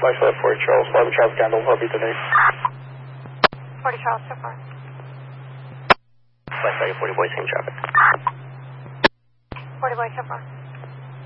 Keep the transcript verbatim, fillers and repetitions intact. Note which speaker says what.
Speaker 1: Flash left forty Charles, eleven Charles Gandalf, I'll be today.
Speaker 2: forty Charles, so far.
Speaker 1: Flash forty boys, same traffic.
Speaker 2: forty boys, so far.